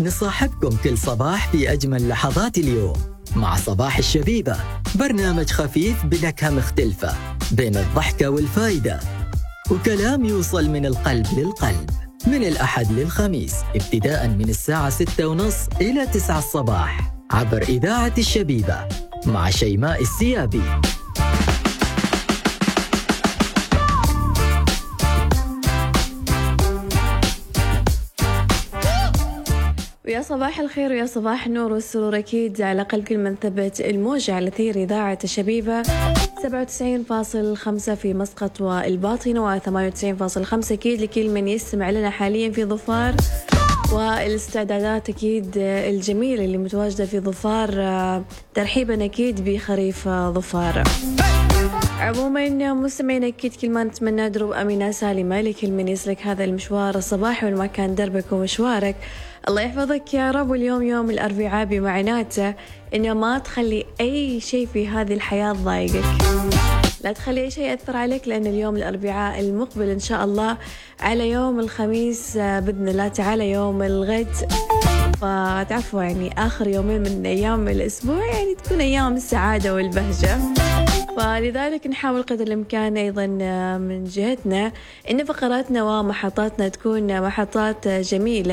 نصاحبكم كل صباح في أجمل لحظات اليوم مع صباح الشبيبة، برنامج خفيف بنكهة مختلفة بين الضحكة والفايدة، وكلام يوصل من القلب للقلب، من الأحد للخميس ابتداء من الساعة 6:30 إلى 9 الصباح عبر إذاعة الشبيبة مع شيماء السيابي. ويا صباح الخير ويا صباح النور والسرور أكيد على قلب كل من ثبت الموجة على أثير إذاعة الشبيبة 97.5 في مسقط والباطنة و98.5 أكيد لكل من يستمع لنا حاليا في ظفار، والاستعدادات أكيد الجميلة اللي متواجدة في ظفار ترحيبا أكيد بخريف ظفار. عموما مستمعين أكيد كل ما نتمنى دروب أمينة سالمة لكل من يسلك هذا المشوار الصباحي وما كان دربك ومشوارك. الله يحفظك يا رب. واليوم يوم الأربعاء بمعناته إنه ما تخلي أي شيء في هذه الحياة ضايقك، لا تخلي أي شيء يأثر عليك، لأن اليوم الأربعاء المقبل إن شاء الله على يوم الخميس بإذن الله تعالى يوم الغد، فتعرفوا يعني آخر يومين من أيام الأسبوع يعني تكون أيام السعادة والبهجة، فلذلك نحاول قدر الإمكان أيضا من جهتنا إن فقراتنا ومحطاتنا تكون محطات جميلة